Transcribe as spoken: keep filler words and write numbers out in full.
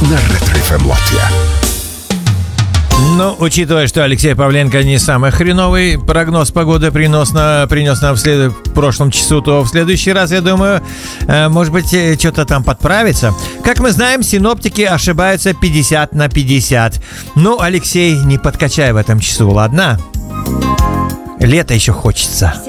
на Ретро эф эм Латвия. Ну, учитывая, что Алексей Павленко не самый хреновый прогноз погоды принес, на, принес нам в, след... в прошлом часу, то в следующий раз, я думаю, э, может быть, э, что-то там подправится. Как мы знаем, синоптики ошибаются пятьдесят на пятьдесят. Ну, Алексей, не подкачай в этом часу, ладно? Лето еще хочется.